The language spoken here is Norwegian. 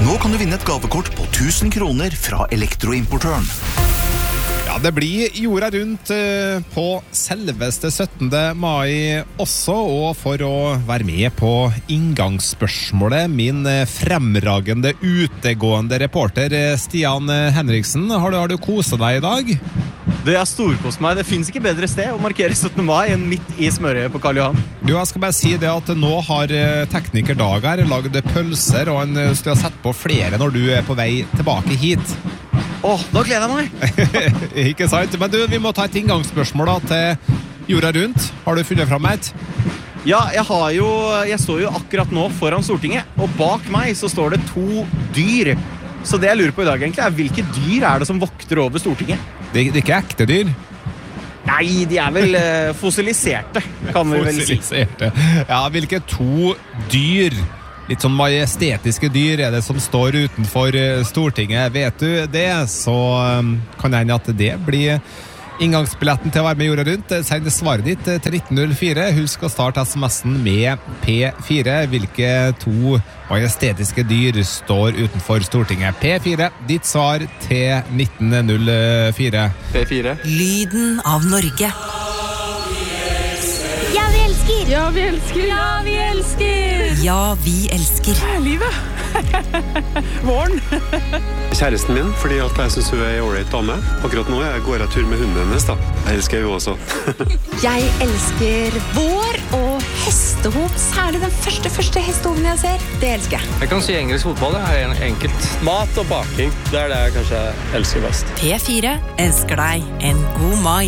Nå kan du vinne et gavekort på 1000 kroner fra elektroimportøren. Ja, det blir jorda rundt på selveste 17. mai også, og for å være med på inngangsspørsmålet, min fremragende utegående reporter Stian Henriksen, har du koset deg i dag? Det er storkost meg. Det finnes ikke bedre sted å markere 17. mai enn midt i smørøyet på Karl Johan. Jo, jeg skal bare si det at nå har tekniker Dag her laget pølser, og han skal sette på flere når du er på vei tilbake hit. Da gleder jeg meg. Ikke sant? Men du, vi må ta et inngangsspørsmål da, til jorda rundt. Har du funnet frem et? Ja, jeg står jo akkurat nå foran Stortinget, og bak meg så står det 2 dyr. Så det jeg lurer på i dag egentlig er, hvilke dyr er det som vokter over Stortinget? Det er ikke ekte dyr? Nei, de er vel fossiliserte, kan vi vel si. Ja, hvilke 2 dyr, litt sånn majestetiske dyr, er det som står utenfor Stortinget? Vet du det, så kan det hende at det blir inngangsbilletten til å være med jorda rundt. Send svaret ditt til 1904. Husk å starte SMS-en med P4. Hvilke 2 majestetiske dyr står utenfor Stortinget? P4, ditt svar til 1904. P4. Lyden av Norge. Ja, vi elsker! Ja, vi elsker! Ja, vi elsker! Ja, vi elsker. Livet! Våren! Kjæresten min, fordi at jeg synes hun er en ålreit dame. Akkurat nå går jeg tur med hunden hennes da. Jeg elsker henne også. Jeg elsker vår og hestehop. Særlig den første hestehoven jeg ser. Det elsker jeg. Jeg kan si engelsk fotball, det er enkelt. Mat og baking, det er det jeg kanskje elsker best. P4 elsker deg en god mai.